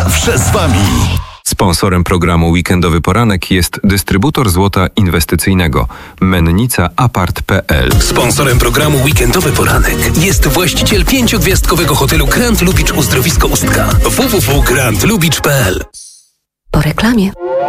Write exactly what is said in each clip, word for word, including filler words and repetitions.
zawsze z Wami. Sponsorem programu Weekendowy Poranek jest dystrybutor złota inwestycyjnego Mennica Apart kropka p l. Sponsorem programu Weekendowy Poranek jest właściciel pięciogwiazdkowego hotelu Grand Lubicz Uzdrowisko Ustka. w w w kropka grand lubicz kropka p l. Po reklamie.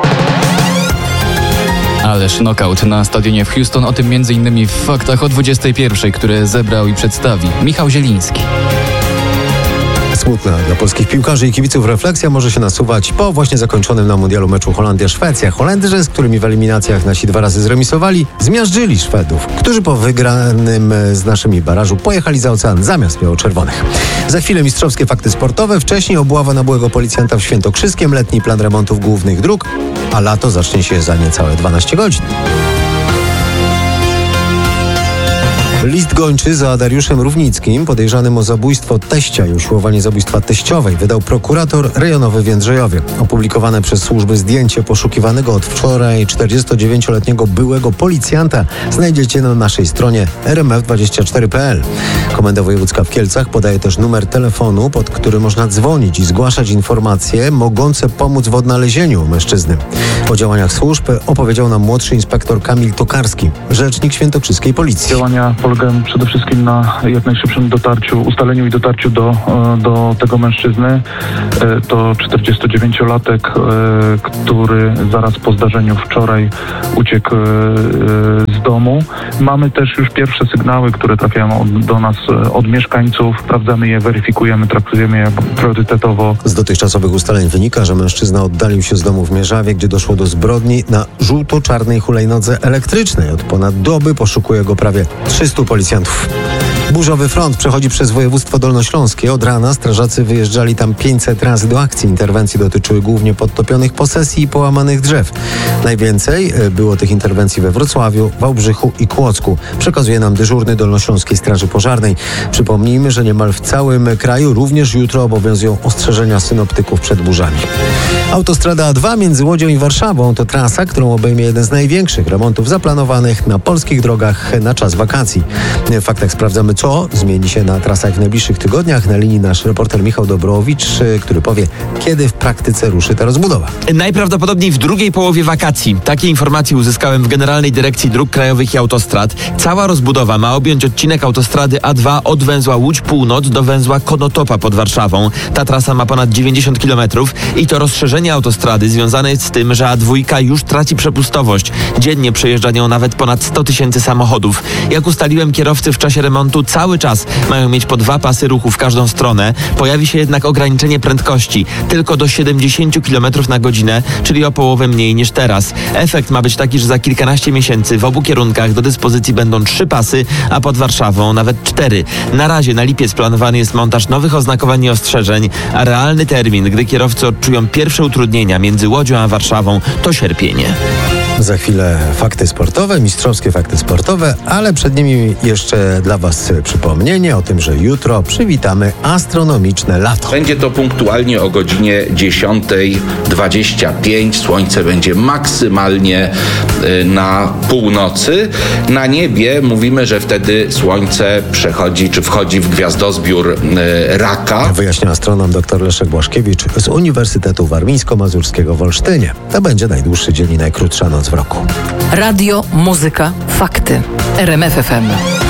Ależ knockout na stadionie w Houston, o tym między innymi w faktach o dwudziestej pierwszej, które zebrał i przedstawi Michał Zieliński. Smutna dla polskich piłkarzy i kibiców refleksja może się nasuwać po właśnie zakończonym na mundialu meczu Holandia-Szwecja. Holendrzy, z którymi w eliminacjach nasi dwa razy zremisowali, zmiażdżyli Szwedów, którzy po wygranym z naszymi barażu pojechali za ocean zamiast biało-czerwonych. Za chwilę mistrzowskie fakty sportowe, wcześniej obława nabłego policjanta w Świętokrzyskiem, letni plan remontów głównych dróg, a lato zacznie się za niecałe dwanaście godzin. List gończy za Dariuszem Równickim, podejrzanym o zabójstwo teścia i usiłowanie zabójstwa teściowej, wydał prokurator rejonowy w Jędrzejowie. Opublikowane przez służby zdjęcie poszukiwanego od wczoraj czterdziestodziewięcioletniego byłego policjanta znajdziecie na naszej stronie r m f dwadzieścia cztery kropka p l. Komenda Wojewódzka w Kielcach podaje też numer telefonu, pod który można dzwonić i zgłaszać informacje mogące pomóc w odnalezieniu mężczyzny. O działaniach służb opowiedział nam młodszy inspektor Kamil Tokarski, rzecznik świętokrzyskiej policji. Działania polegają przede wszystkim na jak najszybszym dotarciu, ustaleniu i dotarciu do, do tego mężczyzny. To czterdziestodziewięciolatek, który zaraz po zdarzeniu wczoraj uciekł z domu. Mamy też już pierwsze sygnały, które trafiają do nas od mieszkańców. Sprawdzamy je, weryfikujemy, traktujemy je priorytetowo. Z dotychczasowych ustaleń wynika, że mężczyzna oddalił się z domu w Mierzawie, gdzie doszło do zbrodni na żółto-czarnej hulajnodze elektrycznej. Od ponad doby poszukuje go prawie trzystu policjantów. Burzowy front przechodzi przez województwo dolnośląskie. Od rana strażacy wyjeżdżali tam pięćset razy do akcji. Interwencje dotyczyły głównie podtopionych posesji i połamanych drzew. Najwięcej było tych interwencji we Wrocławiu, Wałbrzychu i Kłodzku. Przekazuje nam dyżurny Dolnośląskiej Straży Pożarnej. Przypomnijmy, że niemal w całym kraju również jutro obowiązują ostrzeżenia synoptyków przed burzami. Autostrada A dwa między Łodzią i Warszawą to trasa, którą obejmie jeden z największych remontów zaplanowanych na polskich drogach na czas wakacji. W faktach sprawdzamy, co zmieni się na trasach w najbliższych tygodniach. Na linii nasz reporter Michał Dobrowicz, który powie, kiedy w praktyce ruszy ta rozbudowa. Najprawdopodobniej w drugiej połowie wakacji. Takie informacje uzyskałem w Generalnej Dyrekcji Dróg Krajowych i Autostrad. Cała rozbudowa ma objąć odcinek autostrady A dwa od węzła Łódź Północ do węzła Konotopa pod Warszawą. Ta trasa ma ponad dziewięćdziesiąt kilometrów i to rozszerzenie autostrady związane jest z tym, że A dwa już traci przepustowość. Dziennie przejeżdża nią nawet ponad sto tysięcy samochodów. Jak ustaliłem, kierowcy w czasie remontu cały czas mają mieć po dwa pasy ruchu w każdą stronę. Pojawi się jednak ograniczenie prędkości tylko do siedemdziesiąt kilometrów na godzinę, czyli o połowę mniej niż teraz. Efekt ma być taki, że za kilkanaście miesięcy w obu kierunkach do dyspozycji będą trzy pasy, a pod Warszawą nawet cztery. Na razie na lipiec planowany jest montaż nowych oznakowań i ostrzeżeń, a realny termin, gdy kierowcy odczują pierwsze utrudnienia między Łodzią a Warszawą, to sierpienie. Za chwilę fakty sportowe, mistrzowskie fakty sportowe, ale przed nimi jeszcze dla Was przypomnienie o tym, że jutro przywitamy astronomiczne lato. Będzie to punktualnie o godzinie dziesiąta dwadzieścia pięć. Słońce będzie maksymalnie na północy. Na niebie mówimy, że wtedy słońce przechodzi czy wchodzi w gwiazdozbiór Raka. Wyjaśnia astronom dr Leszek Błaszkiewicz z Uniwersytetu Warmińsko-Mazurskiego w Olsztynie. To będzie najdłuższy dzień i najkrótsza noc w roku. Radio, muzyka, fakty. R M F F M.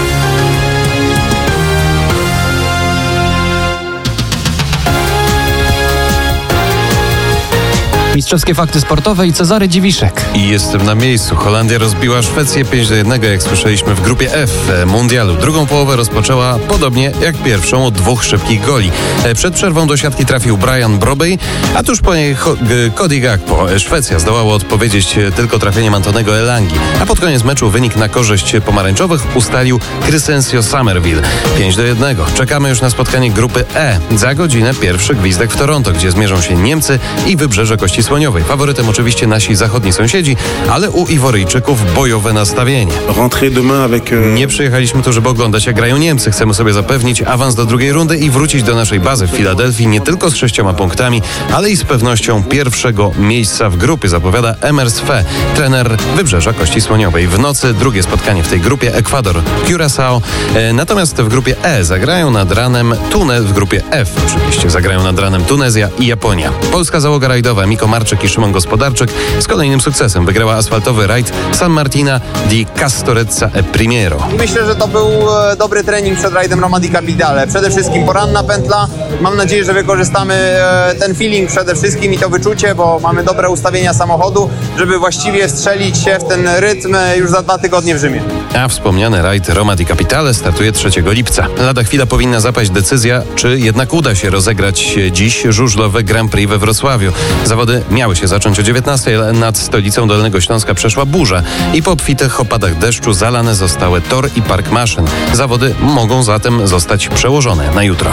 Mistrzowskie fakty sportowe i Cezary Dziwiszek. I jestem na miejscu. Holandia rozbiła Szwecję pięć do jednego, jak słyszeliśmy, w grupie F mundialu. Drugą połowę rozpoczęła podobnie jak pierwszą, od dwóch szybkich goli. Przed przerwą do siatki trafił Brian Brobey, a tuż po niej Cody Gakpo. Szwecja zdołała odpowiedzieć tylko trafieniem Antonego Elangi, a pod koniec meczu wynik na korzyść pomarańczowych ustalił Crescencio Summerville. pięć do jednego. Czekamy już na spotkanie grupy E. Za godzinę pierwszy gwizdek w Toronto, gdzie zmierzą się Niemcy i Wybrzeże Kości Słoniowej. Faworytem oczywiście nasi zachodni sąsiedzi, ale u Iworyjczyków bojowe nastawienie. Nie przyjechaliśmy tu, żeby oglądać, jak grają Niemcy. Chcemy sobie zapewnić awans do drugiej rundy i wrócić do naszej bazy w Filadelfii nie tylko z sześcioma punktami, ale i z pewnością pierwszego miejsca w grupie, zapowiada Emers Fe, trener Wybrzeża Kości Słoniowej. W nocy drugie spotkanie w tej grupie Ekwador, Curaçao. E, natomiast w grupie E zagrają nad ranem Tunez, w grupie F oczywiście zagrają nad ranem Tunezja i Japonia. Polska załoga rajdowa Miko Marczyk i Szymon Gospodarczyk z kolejnym sukcesem wygrała asfaltowy rajd San Martina di Castorezza e Primiero. Myślę, że to był dobry trening przed rajdem Roma di Capitale. Przede wszystkim poranna pętla. Mam nadzieję, że wykorzystamy ten feeling przede wszystkim i to wyczucie, bo mamy dobre ustawienia samochodu, żeby właściwie strzelić się w ten rytm już za dwa tygodnie w Rzymie. A wspomniany rajd Roma di Capitale startuje trzeciego lipca. Lada chwila powinna zapaść decyzja, czy jednak uda się rozegrać dziś żużlowe Grand Prix we Wrocławiu. Zawody miały się zacząć o dziewiętnastej, ale nad stolicą Dolnego Śląska przeszła burza i po obfitych opadach deszczu zalane zostały tor i park maszyn. Zawody mogą zatem zostać przełożone na jutro.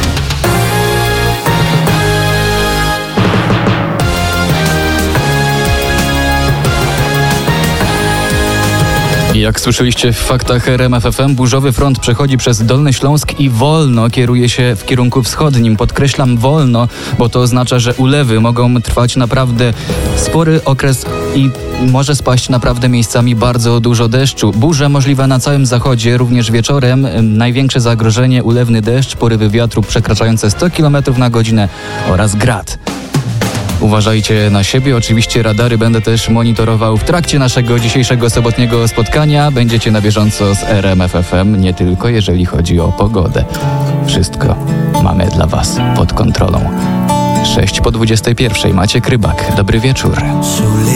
Jak słyszeliście w faktach R M F F M, burzowy front przechodzi przez Dolny Śląsk i wolno kieruje się w kierunku wschodnim. Podkreślam wolno, bo to oznacza, że ulewy mogą trwać naprawdę spory okres i może spaść naprawdę miejscami bardzo dużo deszczu. Burza możliwa na całym zachodzie, również wieczorem. Największe zagrożenie ulewny deszcz, porywy wiatru przekraczające sto kilometrów na godzinę oraz grad. Uważajcie na siebie. Oczywiście radary będę też monitorował w trakcie naszego dzisiejszego sobotniego spotkania. Będziecie na bieżąco z R M F F M, nie tylko jeżeli chodzi o pogodę. Wszystko mamy dla Was pod kontrolą. sześć po dwudziestej pierwszej. Maciek Rybak. Dobry wieczór.